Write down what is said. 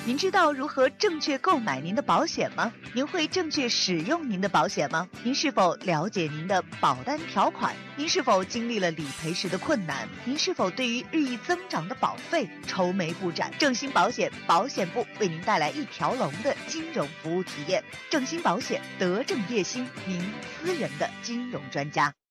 您知道如何正确购买您的保险吗？您会正确使用您的保险吗？您是否了解您的保单条款？您是否经历了理赔时的困难？您是否对于日益增长的保费愁眉不展？正兴保险保险部为您带来一条龙的金融服务体验。正兴保险，德政业兴，您私人的金融专家。